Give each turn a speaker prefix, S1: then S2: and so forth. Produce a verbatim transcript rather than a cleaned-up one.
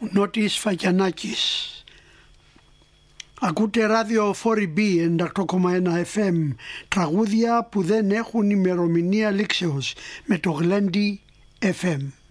S1: Νότης Φακιανάκης. Ακούτε ράδιο φορ μπι ενενήντα οκτώ κόμμα ένα εφ εμ, τραγούδια που δεν έχουν ημερομηνία λήξεως με το Γλέντι εφ εμ.